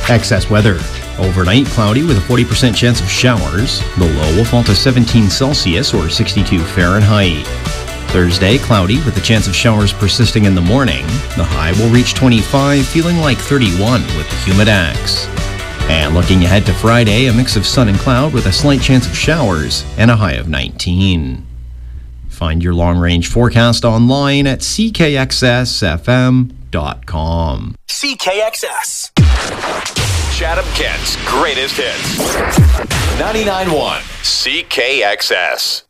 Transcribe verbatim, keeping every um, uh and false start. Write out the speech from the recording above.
Excess weather. Overnight, cloudy with a forty percent chance of showers. The low will fall to seventeen Celsius or sixty-two Fahrenheit. Thursday, cloudy with a chance of showers persisting in the morning. The high will reach twenty-five, feeling like thirty-one with the humidex. And looking ahead to Friday, a mix of sun and cloud with a slight chance of showers and a high of nineteen. Find your long-range forecast online at c k x s f m dot com. C K X S. Chatham, Kent's greatest hits. ninety-nine point one C K X S.